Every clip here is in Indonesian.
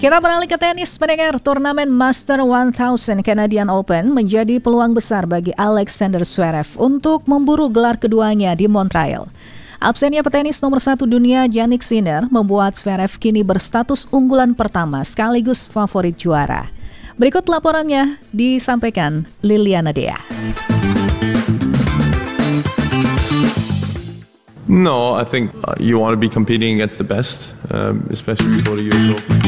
Kita beralih ke tenis, pendengar. Turnamen Master 1000 Canadian Open menjadi peluang besar bagi Alexander Zverev untuk memburu gelar keduanya di Montreal. Absennya petenis nomor 1 dunia Jannik Sinner membuat Zverev kini berstatus unggulan pertama sekaligus favorit juara. Berikut laporannya disampaikan Liliana Dea. No, I think you want to be competing against the best, especially before the US Open.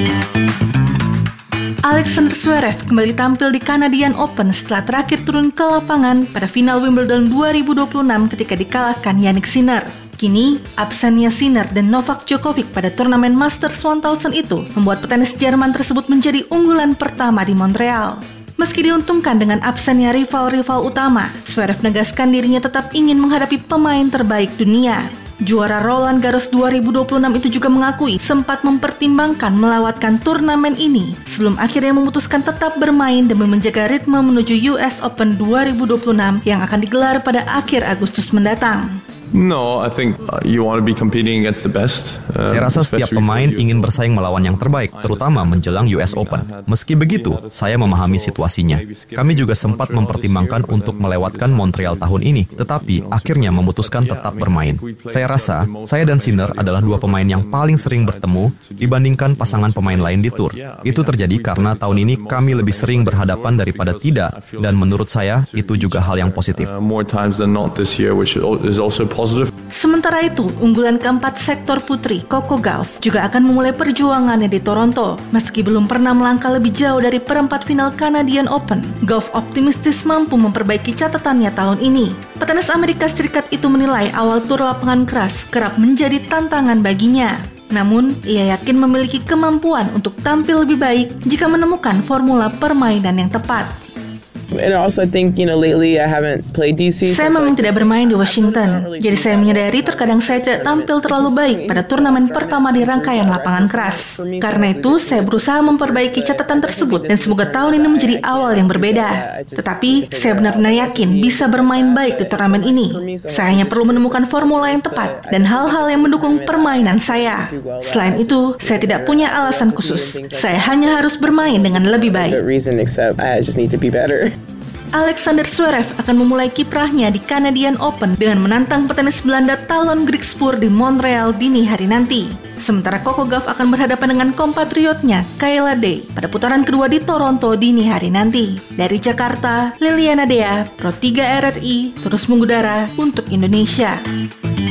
Alexander Zverev kembali tampil di Canadian Open setelah terakhir turun ke lapangan pada final Wimbledon 2026 ketika dikalahkan Jannik Sinner. Kini, absennya Sinner dan Novak Djokovic pada turnamen Masters 1000 itu membuat petenis Jerman tersebut menjadi unggulan pertama di Montreal. Meski diuntungkan dengan absennya rival-rival utama, Zverev menegaskan dirinya tetap ingin menghadapi pemain terbaik dunia. Juara Roland Garros 2026 itu juga mengakui sempat mempertimbangkan melewatkan turnamen ini sebelum akhirnya memutuskan tetap bermain demi menjaga ritme menuju US Open 2026 yang akan digelar pada akhir Agustus mendatang. No, I think you want to be competing against the best. Saya rasa setiap pemain ingin bersaing melawan yang terbaik, terutama menjelang US Open. Meski begitu, saya memahami situasinya. Kami juga sempat mempertimbangkan untuk melewatkan Montreal tahun ini, tetapi akhirnya memutuskan tetap bermain. Saya rasa, saya dan Sinner adalah dua pemain yang paling sering bertemu dibandingkan pasangan pemain lain di tur. Itu terjadi karena tahun ini kami lebih sering berhadapan daripada tidak, dan menurut saya, itu juga hal yang positif. More times than not this year, which is also positive. Sementara itu, unggulan keempat sektor putri, Coco Gauff, juga akan memulai perjuangannya di Toronto. Meski belum pernah melangkah lebih jauh dari perempat final Canadian Open, Gauff optimistis mampu memperbaiki catatannya tahun ini. Petenis Amerika Serikat itu menilai awal tur lapangan keras kerap menjadi tantangan baginya. Namun, ia yakin memiliki kemampuan untuk tampil lebih baik jika menemukan formula permainan yang tepat. And I also think, lately I haven't played DC. Saya memang tidak bermain di Washington, jadi saya menyadari terkadang saya tidak tampil terlalu baik pada turnamen pertama di rangkaian lapangan keras. Karena itu, saya berusaha memperbaiki catatan tersebut dan semoga tahun ini menjadi awal yang berbeda. Tetapi, saya benar-benar yakin bisa bermain baik di turnamen ini. Saya hanya perlu menemukan formula yang tepat dan hal-hal yang mendukung permainan saya. Selain itu, saya tidak punya alasan khusus. Saya hanya harus bermain dengan lebih baik. Alexander Zverev akan memulai kiprahnya di Canadian Open dengan menantang petenis Belanda Talon Griekspoor di Montreal dini hari nanti. Sementara Coco Gauff akan berhadapan dengan kompatriotnya Kayla Day pada putaran kedua di Toronto dini hari nanti. Dari Jakarta, Liliana Dea, Pro 3 RRI, terus mengudara untuk Indonesia.